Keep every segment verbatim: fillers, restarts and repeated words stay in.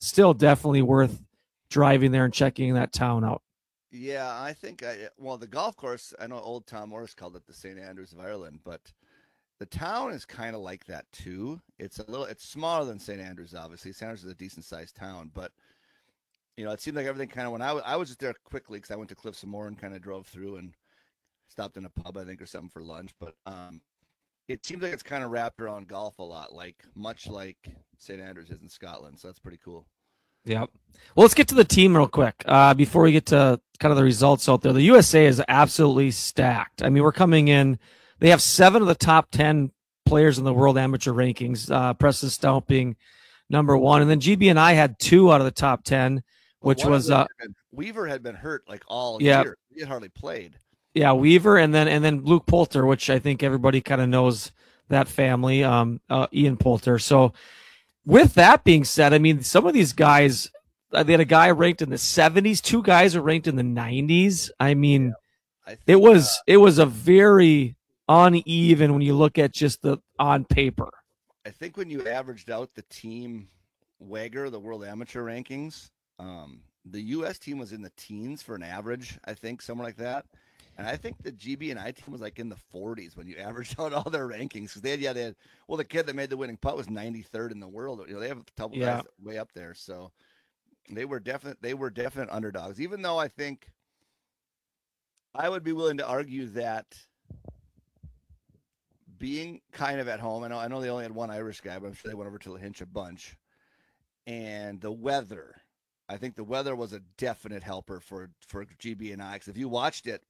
still definitely worth driving there and checking that town out. Yeah, I think I well the golf course. I know old Tom Morris called it the Saint Andrews of Ireland, but the town is kind of like that too. It's a little, it's smaller than Saint Andrews, obviously. Saint Andrews is a decent sized town, but you know, it seemed like everything kind of when I, w- I was just there quickly because I went to Cliffs of Moher and kind of drove through and stopped in a pub, I think, or something for lunch. But um, it seems like it's kind of wrapped around golf a lot, like much like Saint Andrews is in Scotland. So that's pretty cool. Yep. Well, let's get to the team real quick uh, before we get to kind of the results out there. The U S A is absolutely stacked. I mean, we're coming in. They have seven of the top ten players in the world amateur rankings. Uh, Preston Stout being number one, and then G B and I had two out of the top ten, which Well, was uh, been, Weaver had been hurt like all yeah, year. He had hardly played. Yeah, Weaver, and then and then Luke Poulter, which I think everybody kind of knows that family. Um, uh, Ian Poulter. So. With that being said, I mean, some of these guys, uh, they had a guy ranked in the seventies, two guys are ranked in the nineties. I mean, yeah, I think, it was uh, it was a very uneven when you look at just the on paper. I think when you averaged out the team Wager, the world amateur rankings, um, the U S team was in the teens for an average, I think, somewhere like that. And I think the G B and I team was like in the forties when you averaged out all their rankings. Because they had, yeah, they had, well, the kid that made the winning putt was ninety-third in the world. You know, they have a couple yeah. guys way up there. So they were definite, they were definite underdogs, even though I think I would be willing to argue that being kind of at home, I know, I know they only had one Irish guy, but I'm sure they went over to Lahinch a bunch. And the weather, I think the weather was a definite helper for, for G B and I. Because if you watched it,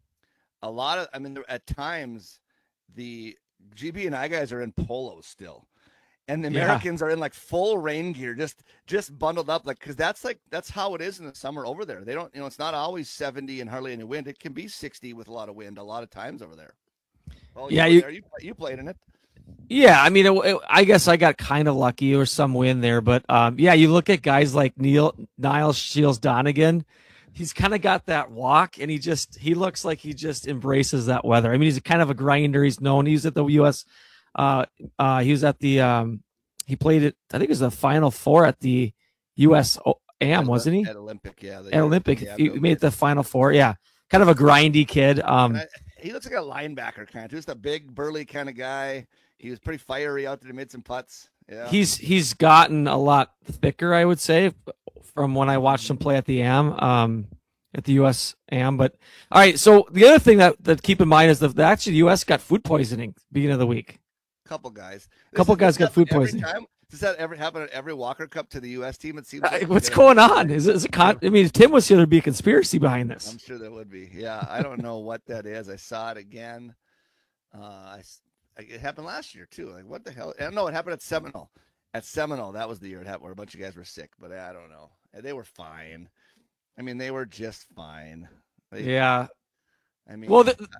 a lot of, I mean, at times the G B and I guys are in polos still, and the Americans yeah. are in like full rain gear, just just bundled up, like because that's like that's how it is in the summer over there. They don't, you know, it's not always seventy and hardly any wind. It can be sixty with a lot of wind a lot of times over there. Well, yeah, you you, there. you you played in it. Yeah, I mean, it, it, I guess I got kind of lucky or some win there, but um, yeah, you look at guys like Neil Niles Shields Donegan. He's kind of got that walk, and he just he looks like he just embraces that weather. I mean, he's kind of a grinder. He's known. He's at the U S. Uh, uh, he was at the. Um, he played it. I think it was the Final Four at the U S A M, wasn't he? At Olympic, yeah. The, at Olympic, yeah, he made the Final Four. Yeah, kind of a grindy kid. Um, I, he looks like a linebacker kind of, just a big burly kind of guy. He was pretty fiery out there. He made some putts. Yeah. He's he's gotten a lot thicker, I would say, from when I watched him play at the A M, um, at the U S A M. But all right, so the other thing that, that keep in mind is that actually the U S got food poisoning beginning of the week. Couple guys. A couple guys got food poisoning. Time? Does that ever happen at every Walker Cup to the U S team? It seems. Like uh, what's going on? Is it, is it con- I mean, if Tim was here, there'd be a conspiracy behind this. I'm sure there would be. Yeah, I don't know what that is. I saw it again. Uh, I. It happened last year too. Like what the hell? I don't know. It happened at Seminole. At Seminole, that was the year it happened where a bunch of guys were sick. But I don't know. They were fine. I mean, they were just fine. They, yeah. I mean, well, the,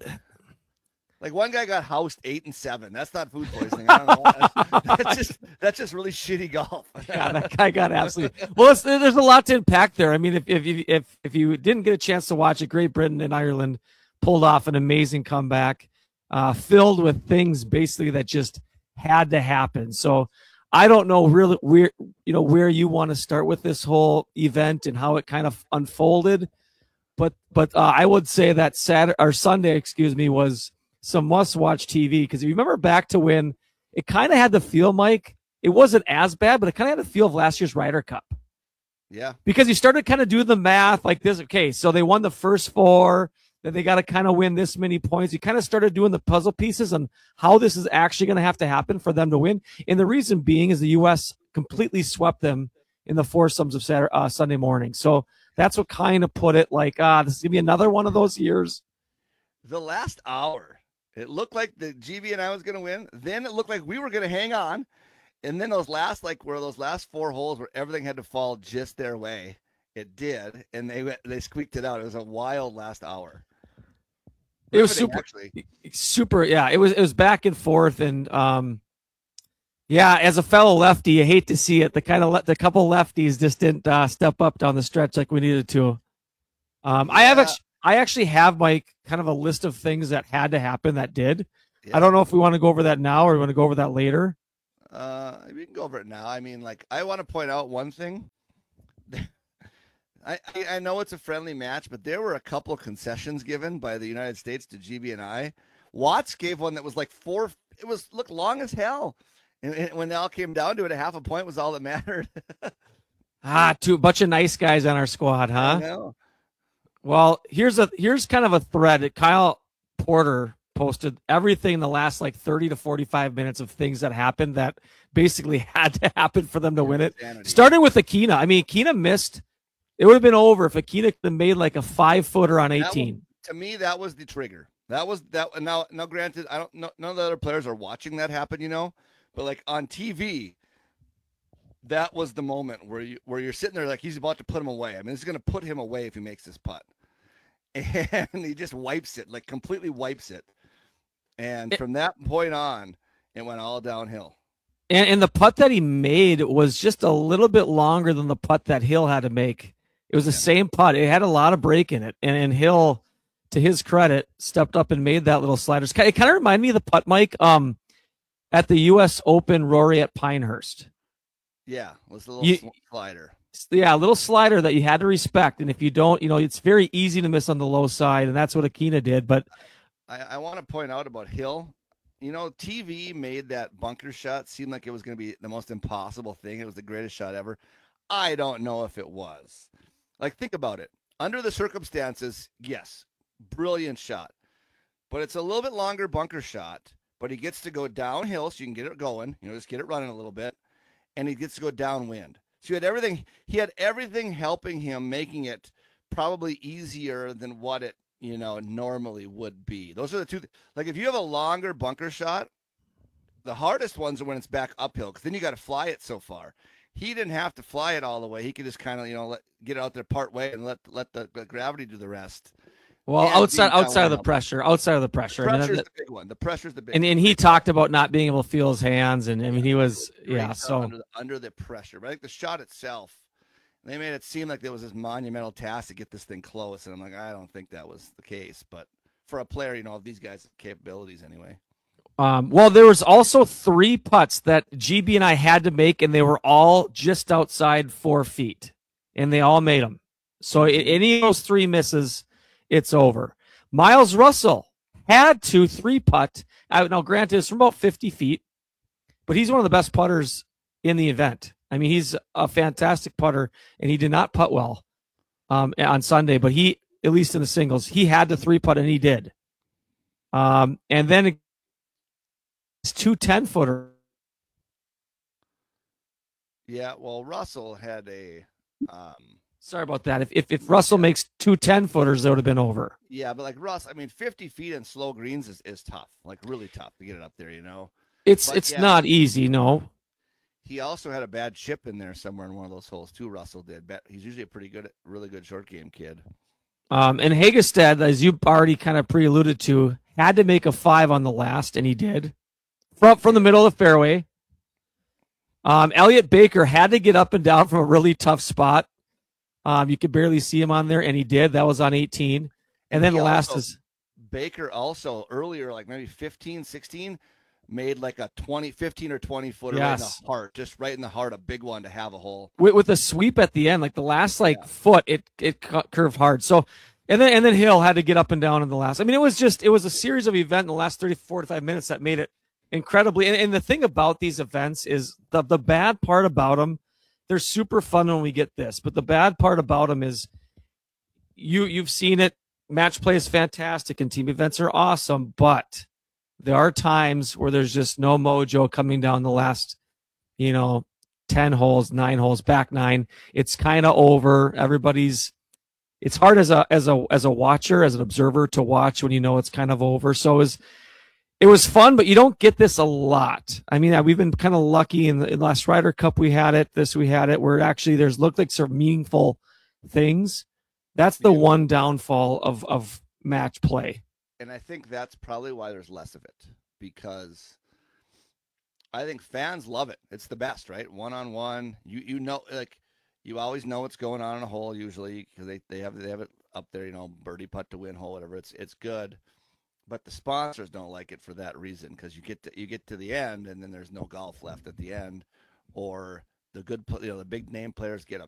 like one guy got housed eight and seven. That's not food poisoning. I don't know. that's just that's just really shitty golf. Yeah, that guy got absolutely. Well, it's, there's a lot to unpack there. I mean, if if if if you didn't get a chance to watch it, Great Britain and Ireland pulled off an amazing comeback. Uh, filled with things basically that just had to happen. So I don't know really where, you know, where you want to start with this whole event and how it kind of unfolded. But, but uh, I would say that Saturday or Sunday, excuse me, was some must watch T V. Cause if you remember back to when it kind of had the feel, Mike, it wasn't as bad, but it kind of had the feel of last year's Ryder Cup. Yeah. Because you started kind of doing the math like this. Okay. So they won the first four. That they got to kind of win this many points. You kind of started doing the puzzle pieces on how this is actually going to have to happen for them to win. And the reason being is the U S completely swept them in the foursomes of Saturday, uh, Sunday morning. So that's what kind of put it like, ah, this is going to be another one of those years. The last hour, it looked like the G B and I was going to win. Then it looked like we were going to hang on. And then those last, like where those last four holes where everything had to fall just their way. It did. And they, they squeaked it out. It was a wild last hour. It was super, actually. super. Yeah, it was. It was back and forth, and um, yeah. As a fellow lefty, you hate to see it. The kind of le- the couple lefties just didn't uh, step up down the stretch like we needed to. Um, yeah. I have actually, I actually have my kind of a list of things that had to happen that did. Yeah. I don't know if we want to go over that now or we want to go over that later. Uh, we can go over it now. I mean, like, I want to point out one thing. I, I I know it's a friendly match, but there were a couple of concessions given by the United States to G B and I. Watts gave one that was like four. It was look long as hell, and, and when it all came down to it, a half a point was all that mattered. Ah, two a bunch of nice guys on our squad, I huh? know. Well, here's a here's kind of a thread that Kyle Porter posted everything in the last like thirty to forty-five minutes of things that happened that basically had to happen for them to win it. Insanity. Starting with Akina. I mean, Akina missed. It would have been over if Akina could have made like a five footer on eighteen. Was, to me, that was the trigger. That was that. Now, now, granted, I don't know. None of the other players are watching that happen, you know. But like on T V, that was the moment where you where you're sitting there like he's about to put him away. I mean, he's going to put him away if he makes this putt, and he just wipes it, like completely wipes it. And from that point on, it went all downhill. And, and the putt that he made was just a little bit longer than the putt that Hill had to make. It was the yeah. same putt. It had a lot of break in it. And, and Hill, to his credit, stepped up and made that little slider. It kind of reminded me of the putt, Mike, um, at the U S Open Rory at Pinehurst. Yeah, it was a little you, slider. Yeah, a little slider that you had to respect. And if you don't, you know, it's very easy to miss on the low side. And that's what Akina did. But I, I want to point out about Hill. You know, T V made that bunker shot seem like it was going to be the most impossible thing. It was the greatest shot ever. I don't know if it was. Like, think about it. Under the circumstances, yes, brilliant shot. But it's a little bit longer bunker shot, but he gets to go downhill so you can get it going, you know, just get it running a little bit, and he gets to go downwind. So he had everything, he had everything helping him, making it probably easier than what it, you know, normally would be. Those are the two. Like, if you have a longer bunker shot, the hardest ones are when it's back uphill, because then you got to fly it so far. He didn't have to fly it all the way. He could just kind of, you know, let, get it out there part way and let let the, the gravity do the rest. Well, and outside outside of the pressure, outside of the pressure. The pressure's I mean, the big one. The pressure's the big and, one. And he talked about not being able to feel his hands, and I mean, he was, yeah, so. Under the, under the pressure. But I think the shot itself, they made it seem like there was this monumental task to get this thing close. And I'm like, I don't think that was the case. But for a player, you know, of these guys' capabilities anyway. Um, well, there was also three putts that G B and I had to make, and they were all just outside four feet, and they all made them. So any of those three misses, it's over. Miles Russell had to three putt. Now, granted, it's from about fifty feet, but he's one of the best putters in the event. I mean, he's a fantastic putter, and he did not putt well um, on Sunday, but he, at least in the singles, he had to three putt, and he did. Um, and then it's two ten-footer. Yeah, well, Russell had a um, – Sorry about that. If if, if Russell makes two ten-footers, that would have been over. Yeah, but like Russ, I mean, fifty feet in slow greens is, is tough, like really tough to get it up there, you know? It's but, it's yeah, not easy, no. He also had a bad chip in there somewhere in one of those holes, too, Russell did. He's usually a pretty good, really good short game kid. Um, and Hagestad, as you already kind of pre-alluded to, had to make a five on the last, and he did. From, from the middle of the fairway. Um, Elliot Baker had to get up and down from a really tough spot. Um, you could barely see him on there, and he did. That was on eighteen. And, and then the last is Baker also earlier, like maybe fifteen, sixteen, made like a twenty, fifteen or twenty footer yes. right in the heart, just right in the heart, a big one to have a hole. With, with a sweep at the end, like the last like yeah. foot, it it curved hard. So, and then and then Hill had to get up and down in the last. I mean, it was just it was a series of events in the last thirty, forty-five minutes that made it incredibly. And, and the thing about these events is the the bad part about them. They're super fun when we get this, but the bad part about them is you you've seen it. Match play is fantastic and team events are awesome, but there are times where there's just no mojo coming down the last, you know, ten holes, nine holes, back nine. It's kind of over. Everybody's. It's hard as a as a as a watcher, as an observer, to watch when you know it's kind of over. So it was, it was fun, but you don't get this a lot. I mean, we've been kind of lucky in the, in the last Ryder Cup. We had it. This we had it. Where actually there's looked like some meaningful things. That's the yeah. one downfall of of match play. And I think that's probably why there's less of it, because I think fans love it. It's the best, right? One on one. You you know, like you always know what's going on in a hole usually because they, they have they have it up there. You know, birdie putt to win hole, whatever. It's it's good. But the sponsors don't like it for that reason, because you get to you get to the end and then there's no golf left at the end, or the good you know the big name players get